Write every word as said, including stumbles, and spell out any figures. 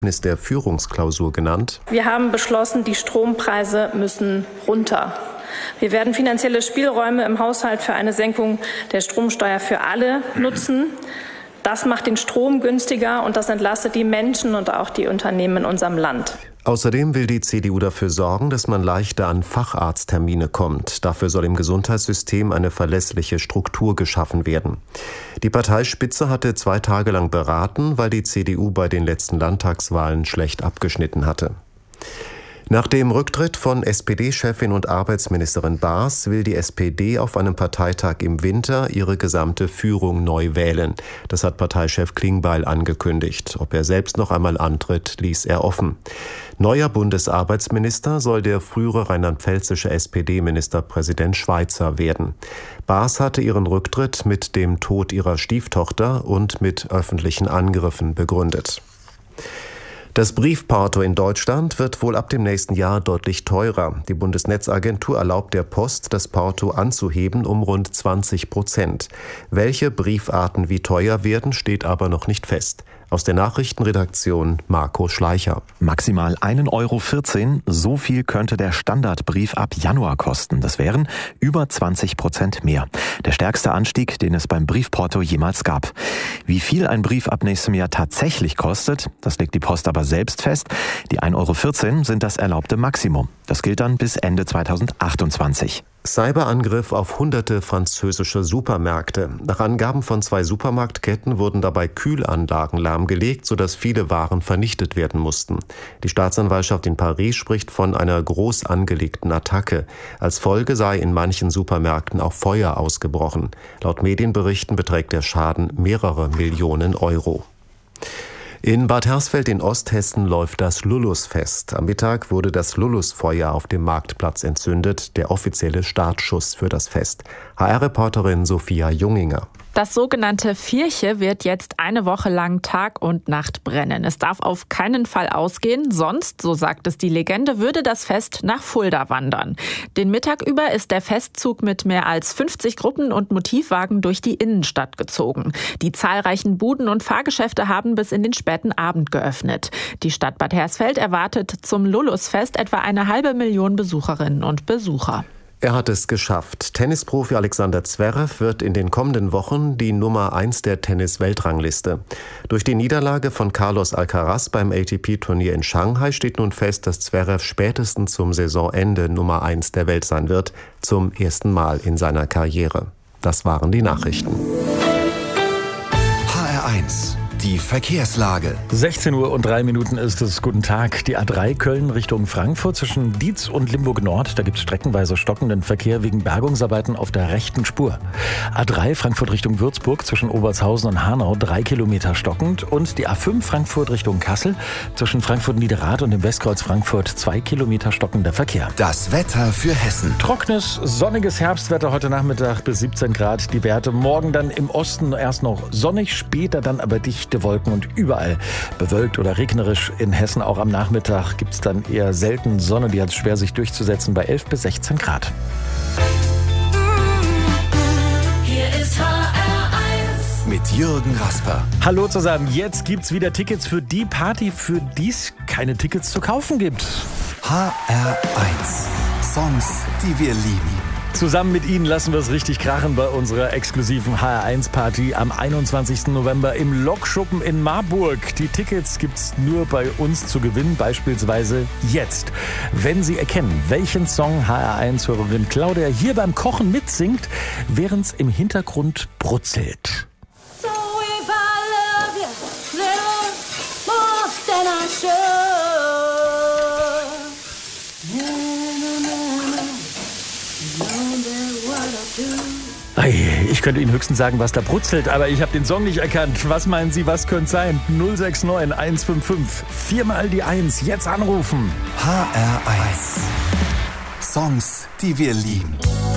ist der Führungsklausur genannt. Wir haben beschlossen, die Strompreise müssen runter. Wir werden finanzielle Spielräume im Haushalt für eine Senkung der Stromsteuer für alle nutzen. Das macht den Strom günstiger und das entlastet die Menschen und auch die Unternehmen in unserem Land. Außerdem will die C D U dafür sorgen, dass man leichter an Facharzttermine kommt. Dafür soll im Gesundheitssystem eine verlässliche Struktur geschaffen werden. Die Parteispitze hatte zwei Tage lang beraten, weil die C D U bei den letzten Landtagswahlen schlecht abgeschnitten hatte. Nach dem Rücktritt von S P D-Chefin und Arbeitsministerin Baas will die S P D auf einem Parteitag im Winter ihre gesamte Führung neu wählen. Das hat Parteichef Klingbeil angekündigt. Ob er selbst noch einmal antritt, ließ er offen. Neuer Bundesarbeitsminister soll der frühere rheinland-pfälzische S P D-Ministerpräsident Schweizer werden. Baas hatte ihren Rücktritt mit dem Tod ihrer Stieftochter und mit öffentlichen Angriffen begründet. Das Briefporto in Deutschland wird wohl ab dem nächsten Jahr deutlich teurer. Die Bundesnetzagentur erlaubt der Post, das Porto anzuheben um rund zwanzig Prozent. Welche Briefarten wie teuer werden, steht aber noch nicht fest. Aus der Nachrichtenredaktion Marco Schleicher. Maximal ein Euro vierzehn, so viel könnte der Standardbrief ab Januar kosten. Das wären über zwanzig Prozent mehr. Der stärkste Anstieg, den es beim Briefporto jemals gab. Wie viel ein Brief ab nächstem Jahr tatsächlich kostet, das legt die Post aber selbst fest. Die ein Euro vierzehn sind das erlaubte Maximum. Das gilt dann bis Ende zweitausendachtundzwanzig. Cyberangriff auf hunderte französische Supermärkte. Nach Angaben von zwei Supermarktketten wurden dabei Kühlanlagen lahmgelegt, sodass viele Waren vernichtet werden mussten. Die Staatsanwaltschaft in Paris spricht von einer groß angelegten Attacke. Als Folge sei in manchen Supermärkten auch Feuer ausgebrochen. Laut Medienberichten beträgt der Schaden mehrere Millionen Euro. In Bad Hersfeld in Osthessen läuft das Lullusfest. Am Mittag wurde das Lullusfeuer auf dem Marktplatz entzündet, der offizielle Startschuss für das Fest. H R-Reporterin Sophia Junginger. Das sogenannte Vierche wird jetzt eine Woche lang Tag und Nacht brennen. Es darf auf keinen Fall ausgehen, sonst, so sagt es die Legende, würde das Fest nach Fulda wandern. Den Mittag über ist der Festzug mit mehr als fünfzig Gruppen und Motivwagen durch die Innenstadt gezogen. Die zahlreichen Buden und Fahrgeschäfte haben bis in den späten Abend geöffnet. Die Stadt Bad Hersfeld erwartet zum Lullusfest etwa eine halbe Million Besucherinnen und Besucher. Er hat es geschafft. Tennisprofi Alexander Zverev wird in den kommenden Wochen die Nummer eins der Tennis-Weltrangliste. Durch die Niederlage von Carlos Alcaraz beim A T P-Turnier in Shanghai steht nun fest, dass Zverev spätestens zum Saisonende Nummer eins der Welt sein wird, zum ersten Mal in seiner Karriere. Das waren die Nachrichten. H R eins. Die Verkehrslage. sechzehn Uhr und drei Minuten ist es. Guten Tag. Die A drei Köln Richtung Frankfurt zwischen Dietz und Limburg Nord. Da gibt es streckenweise stockenden Verkehr wegen Bergungsarbeiten auf der rechten Spur. A drei Frankfurt Richtung Würzburg zwischen Obertshausen und Hanau drei Kilometer stockend. Und die A fünf Frankfurt Richtung Kassel zwischen Frankfurt Niederrad und dem Westkreuz Frankfurt zwei Kilometer stockender Verkehr. Das Wetter für Hessen. Trockenes, sonniges Herbstwetter heute Nachmittag bis siebzehn Grad. Die Werte morgen dann im Osten erst noch sonnig, später dann aber dicht Wolken und überall bewölkt oder regnerisch. In Hessen auch am Nachmittag gibt es dann eher selten Sonne, die hat es schwer sich durchzusetzen bei elf bis sechzehn Grad. Hier ist H R eins mit Jürgen Rasper. Hallo zusammen, jetzt gibt's wieder Tickets für die Party, für die es keine Tickets zu kaufen gibt. H R eins. Songs, die wir lieben. Zusammen mit Ihnen lassen wir es richtig krachen bei unserer exklusiven H R eins Party am einundzwanzigsten November im Lokschuppen in Marburg. Die Tickets gibt's nur bei uns zu gewinnen, beispielsweise jetzt. Wenn Sie erkennen, welchen Song H R eins-Hörerin Claudia hier beim Kochen mitsingt, während es im Hintergrund brutzelt. So if I love you, little more than I should. Ich könnte Ihnen höchstens sagen, was da brutzelt, aber ich habe den Song nicht erkannt. Was meinen Sie, was könnte sein? null sechs neun eins fünf fünf, viermal die eins, jetzt anrufen. H R eins. Songs, die wir lieben.